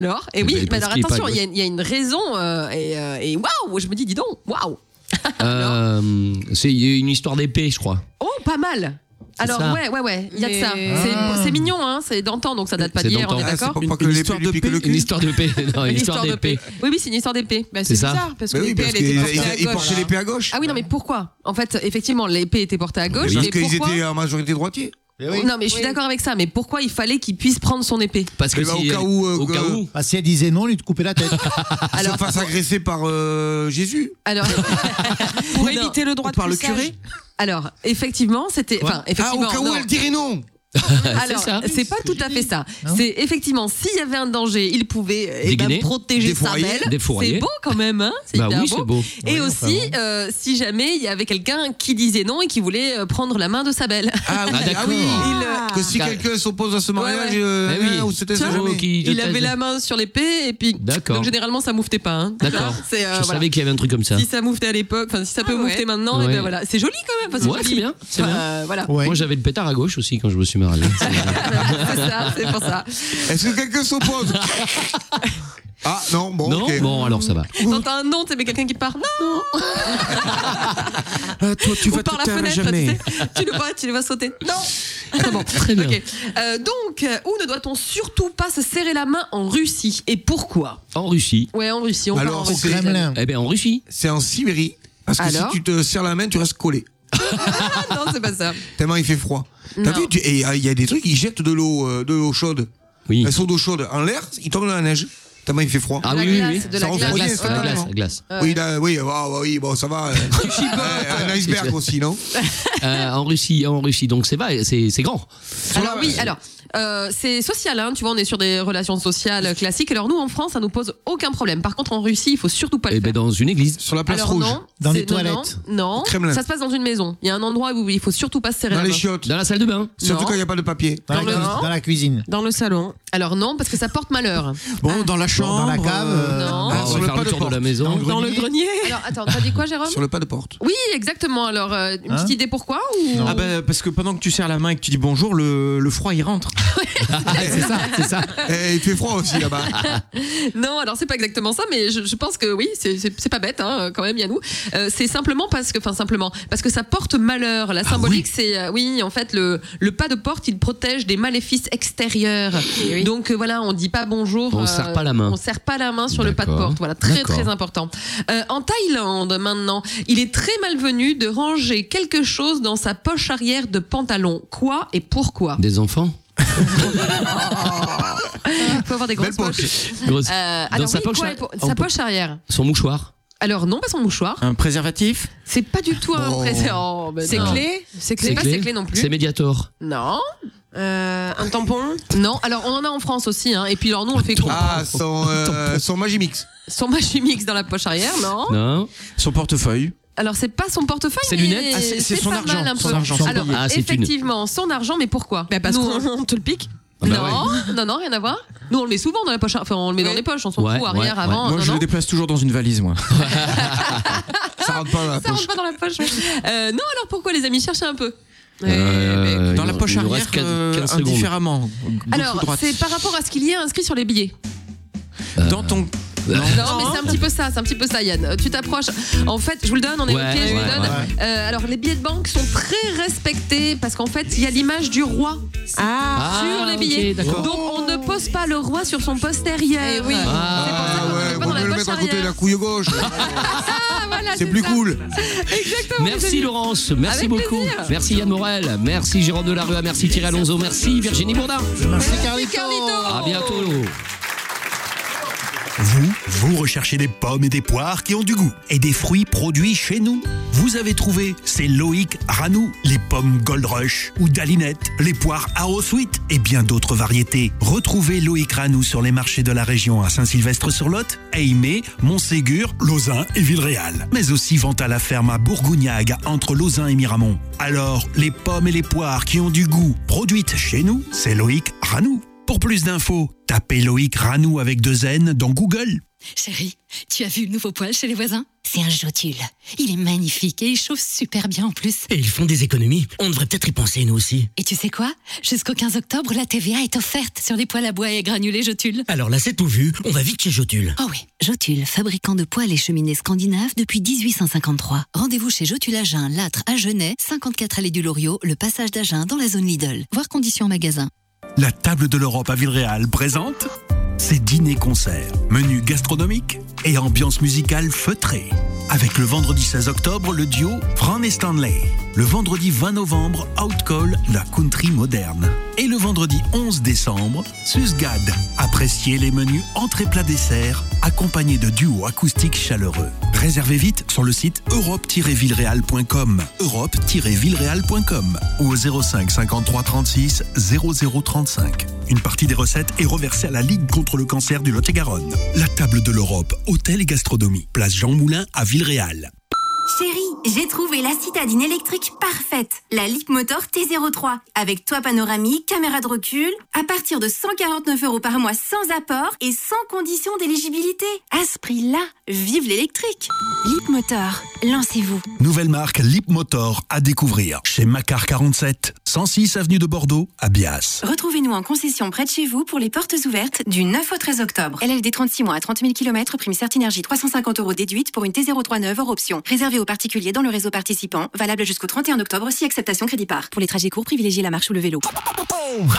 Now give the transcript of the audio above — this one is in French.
Alors, et oui, mais alors attention, il y a une raison et waouh, je me dis donc, waouh. C'est une histoire d'épée, je crois. Oh, pas mal. Alors ouais, il y a de ça. C'est mignon, hein, c'est d'antan, donc ça date pas d'hier, on est d'accord. C'est pas que l'histoire de l'épée. Une histoire d'épée. Non, une histoire d'épée. Oui, c'est une histoire d'épée. Bah, c'est bizarre parce que l'épée elle était portée à Il gauche. portait l'épée à gauche. Ah oui, non, mais pourquoi ? En fait, effectivement, l'épée était portée à gauche. Parce mais qu'ils pourquoi étaient en majorité droitiers. Non, mais je suis d'accord avec ça. Mais pourquoi il fallait qu'il puisse prendre son épée ? Parce que au cas où. Bah, si elle disait non, il te coupait la tête. Alors, se fasse agresser par Jésus. Alors, Pour éviter le droit de par le passage. curé. alors, effectivement, c'était. Enfin, effectivement. Au cas où elle dirait non. Alors, c'est pas tout à fait ça. C'est effectivement, s'il y avait un danger, il pouvait protéger sa belle. C'est beau quand même, hein. C'est hyper beau. Et aussi, si jamais il y avait quelqu'un qui disait non et qui voulait prendre la main de sa belle. Ah oui. Que si quelqu'un s'oppose à ce mariage, ou c'était ça jamais. Il avait la main sur l'épée et puis. Donc généralement ça mouftait pas. Hein. D'accord. Je savais qu'il y avait un truc comme ça. Si ça mouftait à l'époque, enfin si ça peut moufter maintenant, et ben voilà, c'est joli quand même. Ouais, c'est bien. C'est bien. Voilà. Moi j'avais le pétard à gauche aussi quand je me suis marié. C'est ça, c'est pour ça. Est-ce que quelqu'un s'oppose? Ah non, bon, non, ok. Bon, alors ça va. T'entends un non, t'aimais quelqu'un qui part non. Toi, tu vas par la fenêtre, jamais. tu le vois sauter. Non. C'est bon. Très bien. Okay. Donc, où ne doit-on surtout pas se serrer la main en Russie et pourquoi? En Russie. Ouais, en Russie. On part en Russie. Kremlin. Eh bien, en Russie. C'est en Sibérie. Parce que si tu te serres la main, tu restes collé. Non, c'est pas ça. Tellement il fait froid. T'as vu? Et il y a des trucs, ils jettent de l'eau chaude. Oui. Elles sont d'eau chaude en l'air, ils tombent dans la neige. Tellement il fait froid. Ah oui. De Ça la refroidit glace. instantanément. La glace. Oui, bon, ça va. Un iceberg aussi, non? En Russie, donc c'est grand. Alors oui, c'est social, hein, tu vois, on est sur des relations sociales classiques. Alors nous, en France, ça nous pose aucun problème. Par contre, en Russie, il faut surtout pas le faire. Dans une église. Sur la place rouge. Non, dans les toilettes. Non, ça se passe dans une maison. Il y a un endroit où il faut surtout pas se serrer la main. Dans les chiottes. Dans la salle de bain. Surtout quand il n'y a pas de papier. Dans la cuisine. Dans le salon. Alors non, parce que ça porte malheur. Bon, dans la chambre. Dans la cave. Non. On va faire le tour de la maison. Dans le grenier. Alors attends, t'as dit quoi, Jérôme? Sur le pas de porte. Oui, exactement. Alors, une petite idée pourquoi ou... Ah bah parce que pendant que tu serres la main et que tu dis bonjour, le froid il rentre. c'est ça. Et il fait froid aussi là-bas. Non, alors c'est pas exactement ça, mais je pense que oui, c'est pas bête, hein, quand même, Yannou. C'est simplement parce que ça porte malheur. La symbolique, c'est en fait le pas de porte, il protège des maléfices extérieurs. Oui. Donc voilà, on dit pas bonjour. On serre pas la main. On serre pas la main sur le pas de porte. Voilà, très très important. En Thaïlande, maintenant, il est très malvenu de ranger quelque chose dans sa poche arrière de pantalon. Quoi et pourquoi? Des enfants. Faut avoir des grosses poches. Dans sa poche arrière. Son mouchoir. Alors non, pas son mouchoir. Un préservatif. C'est pas du tout un préservatif. C'est clé. C'est pas ses clés non plus. C'est Mediator. Non. Un tampon. Non. Alors on en a en France aussi, hein. Et puis alors nous on le fait quoi? Ah, son Magimix. Son Magimix dans la poche arrière, non. Non. Son portefeuille. Alors c'est pas son portefeuille. Ses lunettes. C'est son argent. Son argent. Alors effectivement, son argent, mais pourquoi? Parce qu'on te le pique. Non, rien à voir. Nous on le met souvent dans la poche, enfin on le met dans les poches, on s'en fout, arrière, avant. Moi je le déplace toujours dans une valise, moi. Ça rentre pas dans la poche. Ça rentre pas dans la poche. Non, alors pourquoi les amis, cherchez un peu. Dans la poche arrière, indifféremment. Alors c'est par rapport à ce qu'il y a inscrit sur les billets. Dans ton... Non, mais c'est un petit peu ça, Yann. Tu t'approches. En fait, je vous le donne, on est ok, je vous le donne. Alors, les billets de banque sont très respectés parce qu'en fait, il y a l'image du roi sur les billets. Okay, donc, on ne pose pas le roi sur son postérieur. Oui. On peut le mettre à côté de la couille gauche. Voilà, c'est plus cool. Exactement. Merci Laurence, merci beaucoup. Plaisir. Merci Yann Morel, merci Jérôme Delarue, merci Thierry Alonso, merci Virginie Bourdin. Merci Carlito. À bientôt. Vous recherchez des pommes et des poires qui ont du goût et des fruits produits chez nous. Vous avez trouvé, c'est Loïc Ranou, les pommes Gold Rush ou Dalinette, les poires Arrow Sweet et bien d'autres variétés. Retrouvez Loïc Ranou sur les marchés de la région à Saint-Sylvestre-sur-Lot, Aimé, Montségur, Lausanne et Villeréal. Mais aussi vente à la ferme à Bourgougnac entre Lausanne et Miramont. Alors, les pommes et les poires qui ont du goût produites chez nous, c'est Loïc Ranou. Pour plus d'infos, tapez Loïc Ranou avec 2 N dans Google. Chérie, tu as vu le nouveau poêle chez les voisins? C'est un Jotule. Il est magnifique et il chauffe super bien en plus. Et ils font des économies. On devrait peut-être y penser nous aussi. Et tu sais quoi? Jusqu'au 15 octobre, la TVA est offerte sur les poêles à bois et granulés Jotule. Alors là, c'est tout vu. On va vite chez Jotule. Oh oui, Jotule, fabricant de poêles et cheminées scandinaves depuis 1853. Rendez-vous chez Jotule Agen, Lattre à Genêt, 54 allée du Loriot, le passage d'Agen dans la zone Lidl. Voir conditions en magasin. La table de l'Europe à Villeréal présente ses dîners-concerts, menus gastronomiques et ambiance musicale feutrée. Avec le vendredi 16 octobre, le duo Fran et Stanley. Le vendredi 20 novembre, Outcall, la country moderne. Et le vendredi 11 décembre, Susgad. Appréciez les menus entrée plat dessert, accompagnés de duos acoustiques chaleureux. Réservez vite sur le site europe-villereal.com, europe-villereal.com ou au 05 53 36 0035. Une partie des recettes est reversée à la Ligue contre le cancer du Lot-et-Garonne. La table de l'Europe, hôtel et gastronomie, place Jean Moulin à Villeréal. Chérie, j'ai trouvé la citadine électrique parfaite, la Leapmotor T03, avec toit panoramique, caméra de recul, à partir de 149 € par mois sans apport et sans condition d'éligibilité. À ce prix-là, vive l'électrique. Leapmotor, lancez-vous. Nouvelle marque Leapmotor à découvrir chez Macar 47, 106 avenue de Bordeaux à Bias. Retrouvez-nous en concession près de chez vous pour les portes ouvertes du 9 au 13 octobre. LLD 36 mois à 30 000 km, prime Certinergie 350 € déduite pour une T03 neuve hors option. Réservé aux particuliers dans le réseau participant, valable jusqu'au 31 octobre si acceptation crédit par. Pour les trajets courts, privilégiez la marche ou le vélo.